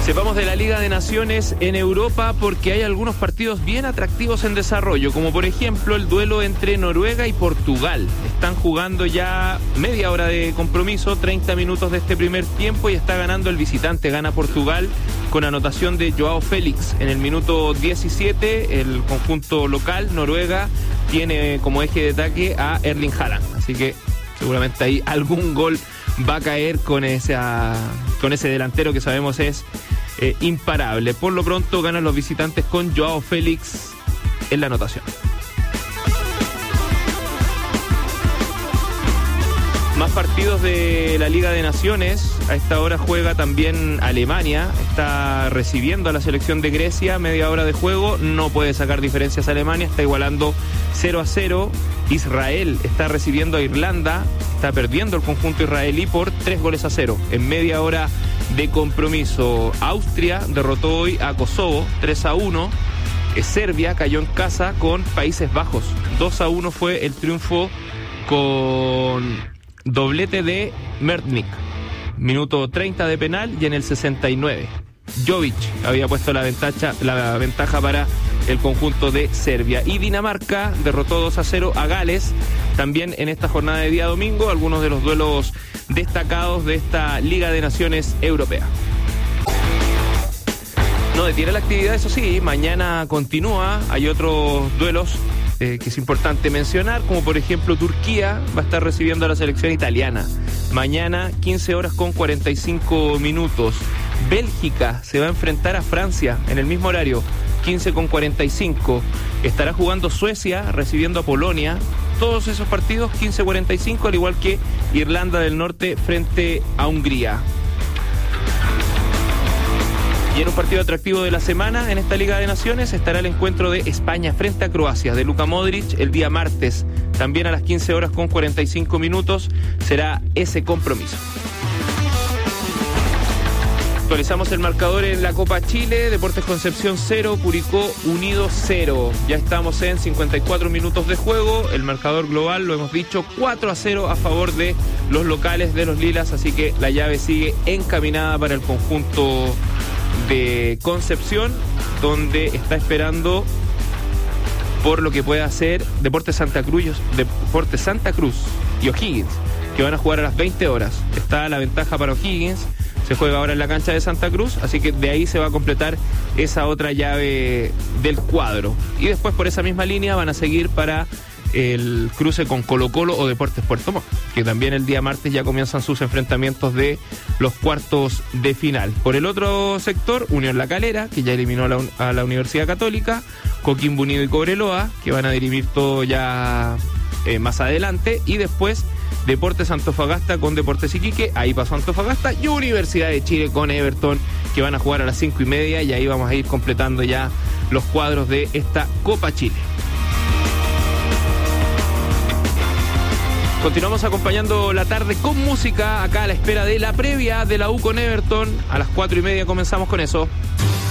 Sepamos de la Liga de Naciones en Europa porque hay algunos partidos bien atractivos en desarrollo, como por ejemplo el duelo entre Noruega y Portugal. Están jugando ya media hora de compromiso, 30 minutos de este primer tiempo y está ganando el visitante, gana Portugal con anotación de Joao Félix en el minuto 17. El conjunto local, Noruega, tiene como eje de ataque a Erling Haaland, así que seguramente ahí algún gol va a caer con ese delantero que sabemos es imparable. Por lo pronto ganan los visitantes con Joao Félix en la anotación. Más partidos de la Liga de Naciones. A esta hora juega también Alemania. Está recibiendo a la selección de Grecia. Media hora de juego. No puede sacar diferencias a Alemania. Está igualando 0-0. Israel está recibiendo a Irlanda. Está perdiendo el conjunto israelí por 3-0 en media hora de compromiso. Austria derrotó hoy a Kosovo 3-1. Serbia cayó en casa con Países Bajos. 2-1 fue el triunfo con doblete de Mertnik. Minuto 30 de penal y en el 69. Jovic había puesto la ventaja para el conjunto de Serbia. Y Dinamarca derrotó 2-0 a Gales, también en esta jornada de día domingo, algunos de los duelos destacados de esta Liga de Naciones Europea. No detiene la actividad, eso sí, mañana continúa, hay otros duelos que es importante mencionar, como por ejemplo Turquía va a estar recibiendo a la selección italiana. Mañana 15:45. Bélgica se va a enfrentar a Francia en el mismo horario, 15:45. Estará jugando Suecia recibiendo a Polonia. Todos esos partidos 15:45, al igual que Irlanda del Norte frente a Hungría. Y en un partido atractivo de la semana en esta Liga de Naciones estará el encuentro de España frente a Croacia de Luka Modric el día martes. También a las 15:45 será ese compromiso. Actualizamos el marcador en la Copa Chile. Deportes Concepción 0, Curicó Unido 0. Ya estamos en 54 minutos de juego. El marcador global, lo hemos dicho, 4-0 a favor de los locales de los Lilas. Así que la llave sigue encaminada para el conjunto de Concepción, donde está esperando por lo que pueda hacer Deportes Santa Cruz y O'Higgins, que van a jugar a las 20 horas. Está la ventaja para O'Higgins. Se juega ahora en la cancha de Santa Cruz, así que de ahí se va a completar esa otra llave del cuadro. Y después por esa misma línea van a seguir para el cruce con Colo-Colo o Deportes Puerto Montt, que también el día martes ya comienzan sus enfrentamientos de los cuartos de final. Por el otro sector, Unión La Calera, que ya eliminó a la Universidad Católica, Coquimbo Unido y Cobreloa, que van a dirimir todo ya más adelante, y después Deportes Antofagasta con Deportes Iquique, ahí pasó Antofagasta, y Universidad de Chile con Everton, que van a jugar a las 5:30, y ahí vamos a ir completando ya los cuadros de esta Copa Chile. Continuamos acompañando la tarde con música, acá a la espera de la previa de la U con Everton. A las 4:30 comenzamos con eso.